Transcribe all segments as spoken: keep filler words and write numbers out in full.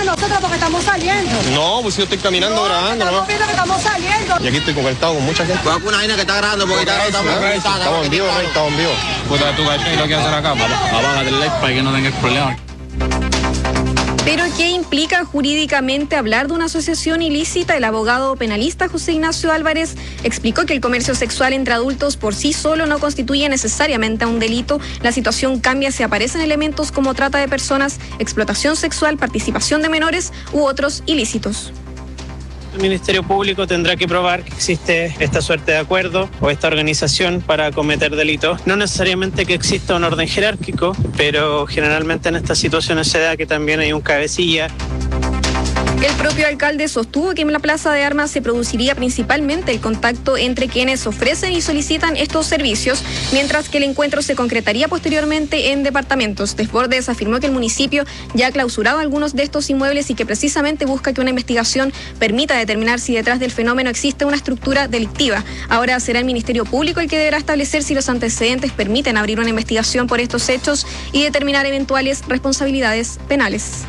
nosotros porque estamos saliendo. No, pues yo estoy caminando no, grabando, estamos ¿no? viendo que estamos saliendo. Y aquí estoy conectado con mucha gente. Pues una vaina que está grabando porque está grabando. Estamos en vivo, Rey, estamos en vivo. Puta, tú cachai lo que hacer acá, apágate el like para que no tengas problemas. ¿Pero qué implica jurídicamente hablar de una asociación ilícita? El abogado penalista José Ignacio Álvarez explicó que el comercio sexual entre adultos por sí solo no constituye necesariamente un delito. La situación cambia si aparecen elementos como trata de personas, explotación sexual, participación de menores u otros ilícitos. El Ministerio Público tendrá que probar que existe esta suerte de acuerdo o esta organización para cometer delitos. No necesariamente que exista un orden jerárquico, pero generalmente en estas situaciones se da que también hay un cabecilla. El propio alcalde sostuvo que en la Plaza de Armas se produciría principalmente el contacto entre quienes ofrecen y solicitan estos servicios, mientras que el encuentro se concretaría posteriormente en departamentos. Desbordes afirmó que el municipio ya ha clausurado algunos de estos inmuebles y que precisamente busca que una investigación permita determinar si detrás del fenómeno existe una estructura delictiva. Ahora será el Ministerio Público el que deberá establecer si los antecedentes permiten abrir una investigación por estos hechos y determinar eventuales responsabilidades penales.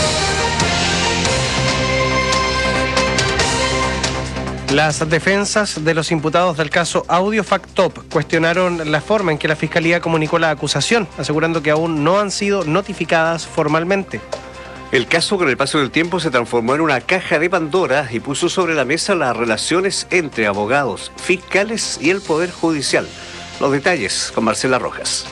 Las defensas de los imputados del caso Audio Fact Top cuestionaron la forma en que la Fiscalía comunicó la acusación, asegurando que aún no han sido notificadas formalmente. El caso con el paso del tiempo se transformó en una caja de Pandora y puso sobre la mesa las relaciones entre abogados, fiscales y el Poder Judicial. Los detalles con Marcela Rojas.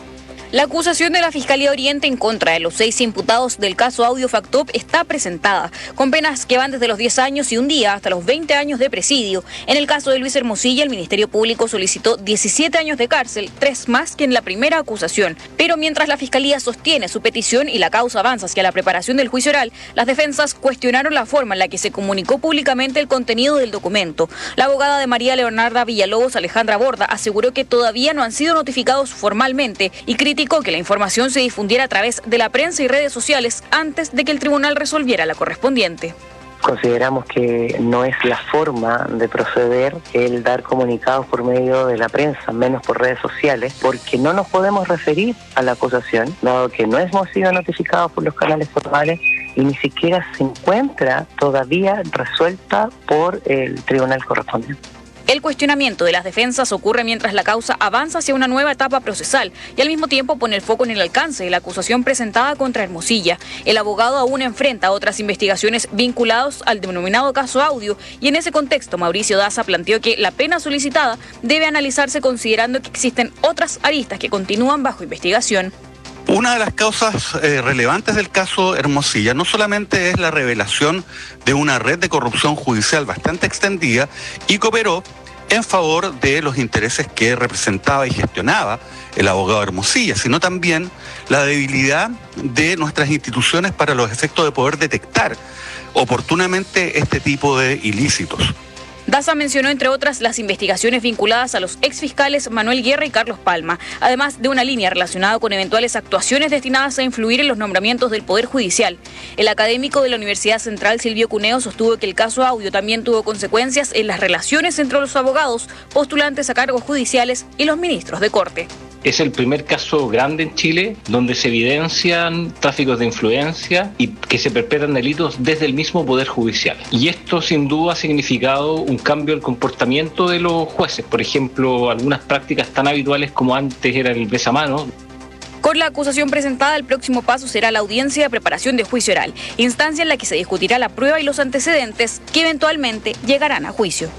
La acusación de la Fiscalía Oriente en contra de los seis imputados del caso Audio Fact Top está presentada, con penas que van desde los diez años y un día hasta los veinte años de presidio. En el caso de Luis Hermosilla, el Ministerio Público solicitó diecisiete años de cárcel, tres más que en la primera acusación. Pero mientras la Fiscalía sostiene su petición y la causa avanza hacia la preparación del juicio oral, las defensas cuestionaron la forma en la que se comunicó públicamente el contenido del documento. La abogada de María Leonarda Villalobos, Alejandra Borda, aseguró que todavía no han sido notificados formalmente y criticó que la información se difundiera a través de la prensa y redes sociales antes de que el tribunal resolviera la correspondiente. Consideramos que no es la forma de proceder el dar comunicados por medio de la prensa, menos por redes sociales, porque no nos podemos referir a la acusación, dado que no hemos sido notificados por los canales formales y ni siquiera se encuentra todavía resuelta por el tribunal correspondiente. El cuestionamiento de las defensas ocurre mientras la causa avanza hacia una nueva etapa procesal y al mismo tiempo pone el foco en el alcance de la acusación presentada contra Hermosilla. El abogado aún enfrenta otras investigaciones vinculadas al denominado caso Audio y en ese contexto Mauricio Daza planteó que la pena solicitada debe analizarse considerando que existen otras aristas que continúan bajo investigación. Una de las causas eh, relevantes del caso Hermosilla no solamente es la revelación de una red de corrupción judicial bastante extendida y cooperó en favor de los intereses que representaba y gestionaba el abogado Hermosilla, sino también la debilidad de nuestras instituciones para los efectos de poder detectar oportunamente este tipo de ilícitos. Daza mencionó, entre otras, las investigaciones vinculadas a los exfiscales Manuel Guerra y Carlos Palma, además de una línea relacionada con eventuales actuaciones destinadas a influir en los nombramientos del Poder Judicial. El académico de la Universidad Central, Silvio Cuneo, sostuvo que el caso Audio también tuvo consecuencias en las relaciones entre los abogados, postulantes a cargos judiciales y los ministros de Corte. Es el primer caso grande en Chile donde se evidencian tráficos de influencia y que se perpetran delitos desde el mismo Poder Judicial. Y esto sin duda ha significado un cambio del comportamiento de los jueces. Por ejemplo, algunas prácticas tan habituales como antes era el besamano. Con la acusación presentada, el próximo paso será la audiencia de preparación de juicio oral, instancia en la que se discutirá la prueba y los antecedentes que eventualmente llegarán a juicio.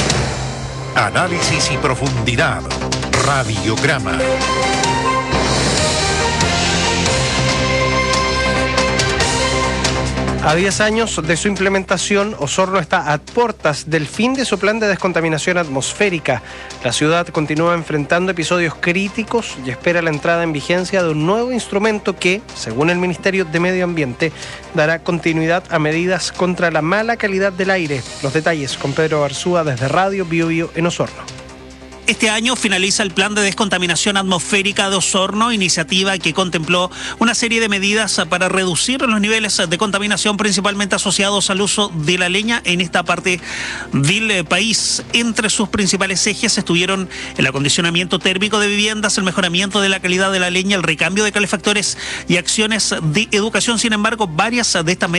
Análisis y profundidad. Radiograma. A diez años de su implementación, Osorno está a puertas del fin de su plan de descontaminación atmosférica. La ciudad continúa enfrentando episodios críticos y espera la entrada en vigencia de un nuevo instrumento que, según el Ministerio de Medio Ambiente, dará continuidad a medidas contra la mala calidad del aire. Los detalles con Pedro Arzúa desde Radio Bio Bio en Osorno. Este año finaliza el Plan de Descontaminación Atmosférica de Osorno, iniciativa que contempló una serie de medidas para reducir los niveles de contaminación principalmente asociados al uso de la leña en esta parte del país. Entre sus principales ejes estuvieron el acondicionamiento térmico de viviendas, el mejoramiento de la calidad de la leña, el recambio de calefactores y acciones de educación. Sin embargo, varias de estas medidas